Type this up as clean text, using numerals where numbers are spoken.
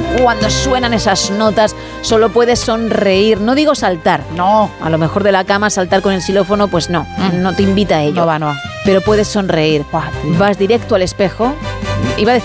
cuando suenan esas notas solo puedes sonreír. No digo saltar. No. A lo mejor de la cama saltar con el xilófono, pues no te invita a ello. No va. Pero puedes sonreír. Vas directo al espejo. Iba a decir